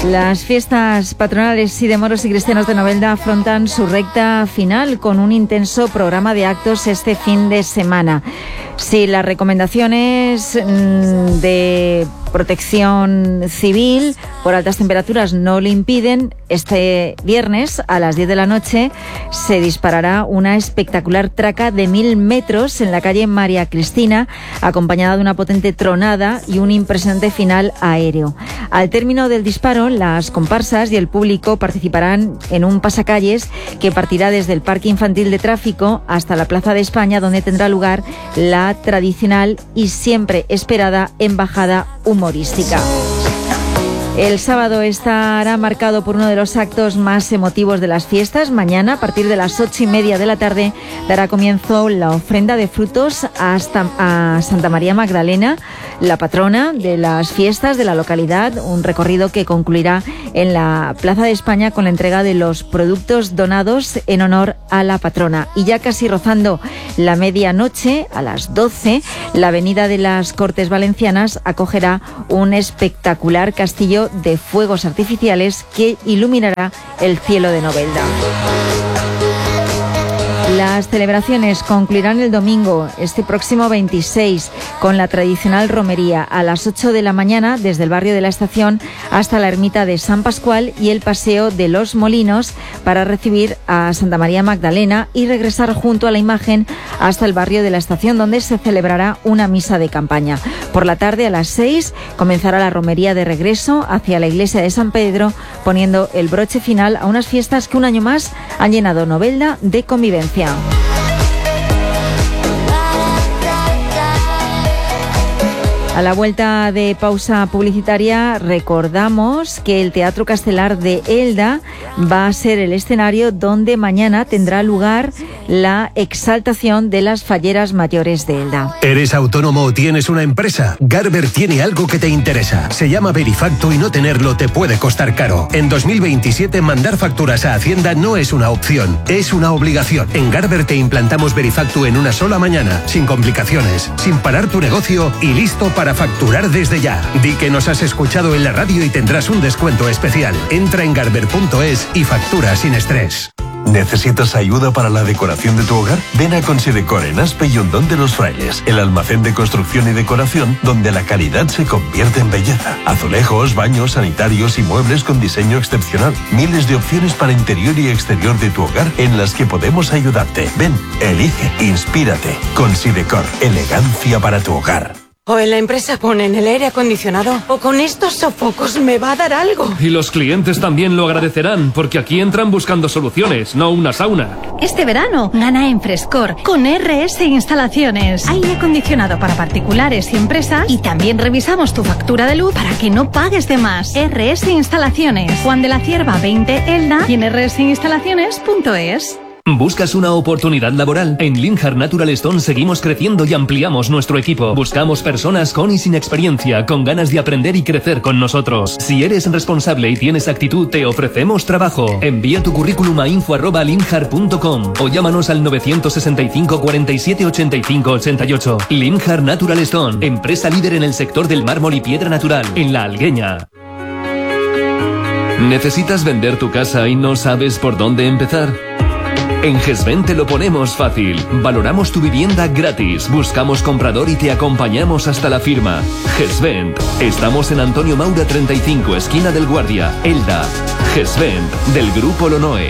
Las fiestas patronales y de moros y cristianos de Novelda afrontan su recta final con un intenso programa de actos este fin de semana. Si las recomendaciones de protección civil por altas temperaturas no lo impiden, este viernes a las 10 de la noche se disparará una espectacular traca de 1000 metros en la calle María Cristina, acompañada de una potente tronada y un impresionante final aéreo. Al término del disparo, las comparsas y el público participarán en un pasacalles que partirá desde el Parque Infantil de Tráfico hasta la Plaza de España, donde tendrá lugar la tradicional y siempre esperada embajada humorística. El sábado estará marcado por uno de los actos más emotivos de las fiestas. Mañana, a partir de las 8:30 de la tarde, dará comienzo la ofrenda de frutos a Santa María Magdalena, la patrona de las fiestas de la localidad. Un recorrido que concluirá en la Plaza de España con la entrega de los productos donados en honor a la patrona. Y ya casi rozando la medianoche, a las 12, la Avenida de las Cortes Valencianas acogerá un espectacular castillo de fuegos artificiales que iluminará el cielo de Novelda. Las celebraciones concluirán el domingo, este próximo 26, con la tradicional romería a las 8 de la mañana desde el barrio de la Estación hasta la ermita de San Pascual y el paseo de los Molinos para recibir a Santa María Magdalena y regresar junto a la imagen hasta el barrio de la Estación, donde se celebrará una misa de campaña. Por la tarde, a las 6, comenzará la romería de regreso hacia la iglesia de San Pedro, poniendo el broche final a unas fiestas que un año más han llenado Novelda de convivencia. A la vuelta de pausa publicitaria, recordamos que el Teatro Castelar de Elda va a ser el escenario donde mañana tendrá lugar la exaltación de las falleras mayores de Elda. ¿Eres autónomo o tienes una empresa? Garber tiene algo que te interesa. Se llama Verifactu y no tenerlo te puede costar caro. En 2027 mandar facturas a Hacienda no es una opción, es una obligación. En Garber te implantamos Verifactu en una sola mañana, sin complicaciones, sin parar tu negocio y listo para facturar desde ya. Di que nos has escuchado en la radio y tendrás un descuento especial. Entra en garber.es y factura sin estrés. ¿Necesitas ayuda para la decoración de tu hogar? Ven a Considecor en Aspe y Hondón de los Frailes, el almacén de construcción y decoración donde la calidad se convierte en belleza. Azulejos, baños, sanitarios y muebles con diseño excepcional. Miles de opciones para interior y exterior de tu hogar en las que podemos ayudarte. Ven, elige, inspírate. Considecor, elegancia para tu hogar. O en la empresa ponen el aire acondicionado, o con estos sofocos me va a dar algo. Y los clientes también lo agradecerán, porque aquí entran buscando soluciones, no una sauna. Este verano, gana en Frescor con RS Instalaciones. Aire acondicionado para particulares y empresas, y también revisamos tu factura de luz para que no pagues de más. RS Instalaciones, Juan de la Cierva 20 Elda y en rsinstalaciones.es. ¿Buscas una oportunidad laboral? En Linhart Natural Stone seguimos creciendo y ampliamos nuestro equipo. Buscamos personas con y sin experiencia, con ganas de aprender y crecer con nosotros. Si eres responsable y tienes actitud, te ofrecemos trabajo. Envía tu currículum a info@linhart.com o llámanos al 965 47 85 88. Linhart Natural Stone, empresa líder en el sector del mármol y piedra natural, en La Algueña. ¿Necesitas vender tu casa y no sabes por dónde empezar? En GESVENT te lo ponemos fácil. Valoramos tu vivienda gratis, buscamos comprador y te acompañamos hasta la firma. GESVENT. Estamos en Antonio Maura 35, esquina del Guardia, Elda. GESVENT, del Grupo Lonoe.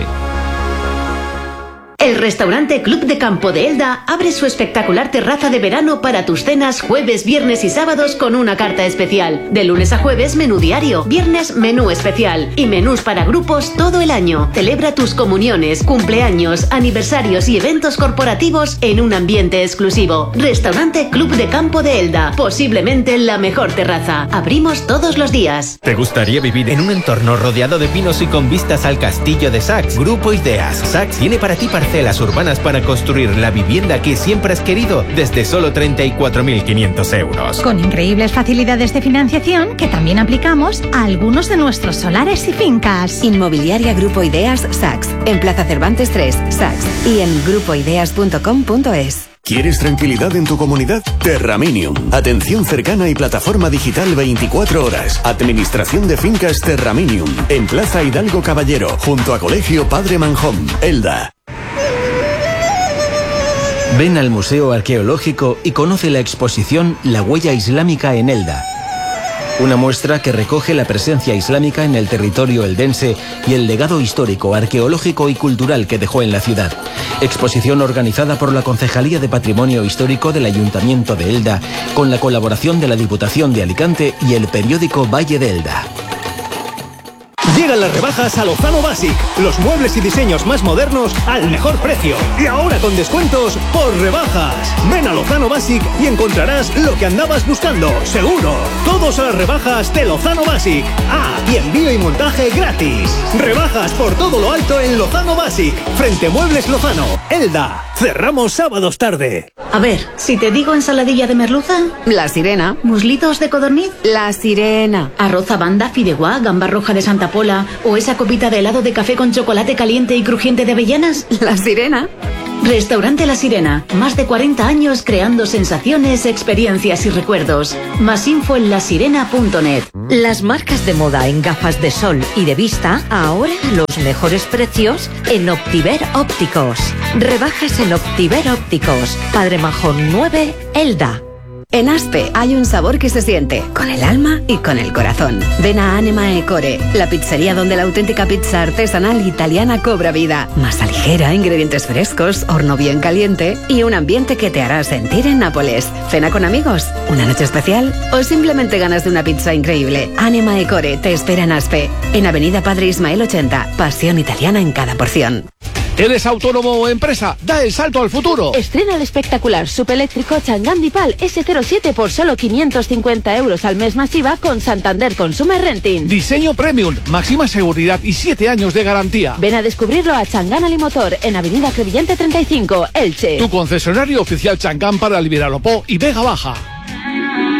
El restaurante Club de Campo de Elda abre su espectacular terraza de verano para tus cenas jueves, viernes y sábados con una carta especial. De lunes a jueves, menú diario, viernes, menú especial y menús para grupos todo el año. Celebra tus comuniones, cumpleaños, aniversarios y eventos corporativos en un ambiente exclusivo. Restaurante Club de Campo de Elda, posiblemente la mejor terraza. Abrimos todos los días. ¿Te gustaría vivir en un entorno rodeado de pinos y con vistas al castillo de Saks? Grupo Ideas. Saks tiene para ti parcelas urbanas para construir la vivienda que siempre has querido desde solo 34.500 euros. Con increíbles facilidades de financiación que también aplicamos a algunos de nuestros solares y fincas. Inmobiliaria Grupo Ideas Saks, en Plaza Cervantes 3, Saks, y en grupoideas.com.es. ¿Quieres tranquilidad en tu comunidad? Terraminium. Atención cercana y plataforma digital 24 horas. Administración de fincas Terraminium. En Plaza Hidalgo Caballero, junto a Colegio Padre Manjón, Elda. Ven al Museo Arqueológico y conoce la exposición La Huella Islámica en Elda. Una muestra que recoge la presencia islámica en el territorio eldense y el legado histórico, arqueológico y cultural que dejó en la ciudad. Exposición organizada por la Concejalía de Patrimonio Histórico del Ayuntamiento de Elda, con la colaboración de la Diputación de Alicante y el periódico Valle de Elda. Llegan las rebajas a Lozano Basic, los muebles y diseños más modernos al mejor precio. Y ahora con descuentos por rebajas. Ven a Lozano Basic y encontrarás lo que andabas buscando, seguro. Todos a las rebajas de Lozano Basic. Ah, y envío y montaje gratis. Rebajas por todo lo alto en Lozano Basic. Frente Muebles Lozano, Elda. Cerramos sábados tarde. A ver, si te digo ensaladilla de merluza, La Sirena. muslitos de codorniz, La Sirena. arroz a banda, fideuá, gamba roja de Santa Pola o esa copita de helado de café con chocolate caliente y crujiente de avellanas. La Sirena. Restaurante La Sirena. Más de 40 años creando sensaciones, experiencias y recuerdos. Más info en lasirena.net. Las marcas de moda en gafas de sol y de vista, ahora los mejores precios en Optiver Ópticos. Rebajas en Optiver Ópticos. Padre Manjón 9, Elda. En Aspe hay un sabor que se siente, con el alma y con el corazón. Ven a Anima e Core, la pizzería donde la auténtica pizza artesanal italiana cobra vida. Masa ligera, ingredientes frescos, horno bien caliente y un ambiente que te hará sentir en Nápoles. ¿Cena con amigos? ¿Una noche especial? ¿O simplemente ganas de una pizza increíble? Anima e Core te espera en Aspe, en Avenida Padre Ismael 80. Pasión italiana en cada porción. ¿Eres autónomo o empresa? ¡Da el salto al futuro! Estrena el espectacular subeléctrico Chang'an Dipal S07 por solo 550 euros al mes masiva con Santander Consumer Renting. Diseño premium, máxima seguridad y 7 años de garantía. Ven a descubrirlo a Chang'an Alimotor en Avenida Crevillente 35, Elche. Tu concesionario oficial Chang'an para el Viralopó y Vega Baja.